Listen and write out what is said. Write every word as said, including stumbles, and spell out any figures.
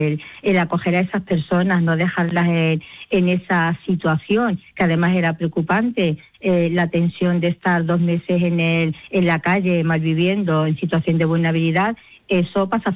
el, el acoger a esas personas, no dejarlas en, en esa situación, que además era preocupante, eh, la tensión de estar dos meses en, el, en la calle, malviviendo, en situación de vulnerabilidad, eso pasa